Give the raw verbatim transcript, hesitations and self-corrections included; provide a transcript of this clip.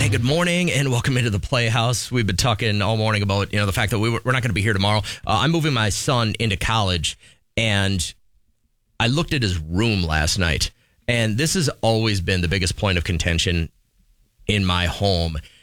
Hey, good morning and welcome into the Playhouse. We've been talking all morning about, you know, the fact that we were, we're not going to be here tomorrow. Uh, I'm moving my son into college, and I looked at his room last night, and this has always been the biggest point of contention in my home.